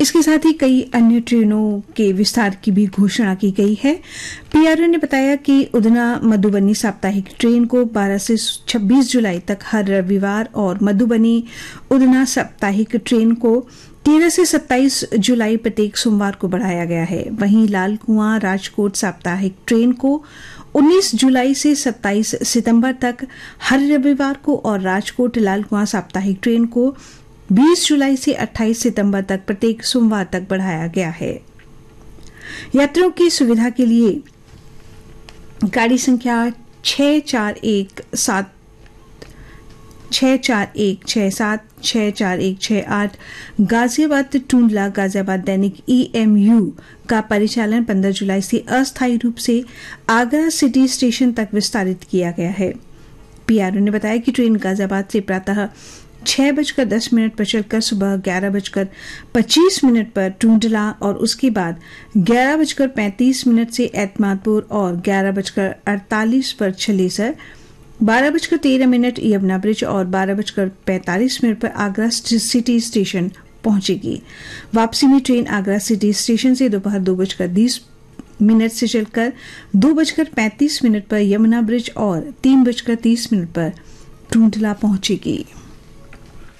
इसके साथ ही कई अन्य ट्रेनों के विस्तार की भी घोषणा की गई है। पीआरओ ने बताया कि उधना मधुबनी साप्ताहिक ट्रेन को 12 से 26 जुलाई तक हर रविवार और मधुबनी उधना साप्ताहिक ट्रेन को 13 से 27 जुलाई प्रत्येक सोमवार को बढ़ाया गया है। वहीं लाल कुआं राजकोट साप्ताहिक ट्रेन को 19 जुलाई से 27 सितंबर तक हर रविवार को और राजकोट लाल कुआं साप्ताहिक ट्रेन को 20 जुलाई से 28 सितंबर तक प्रत्येक सोमवार तक बढ़ाया गया है। यात्रियों की सुविधा के लिए गाड़ी संख्या 64167 64167 64168 गाजियाबाद टूंडला गाजियाबाद दैनिक EMU का परिचालन 15 जुलाई से अस्थायी रूप से आगरा सिटी स्टेशन तक विस्तारित किया गया है। पीआरओ ने बताया कि ट्रेन गाजियाबाद से प्रातः 6:10 पर चलकर सुबह 11:25 पर टूंडला और उसके बाद 11:35 से एतमादपुर और 11:48 पर छलेसर, 12:13 यमुना ब्रिज और 12:45 पर आगरा सिटी स्टेशन पहुंचेगी। वापसी में ट्रेन आगरा सिटी स्टेशन से दोपहर 2:20 से चलकर 2:35 पर यमुना ब्रिज और 3:30 पर टूंडला पहुंचेगी।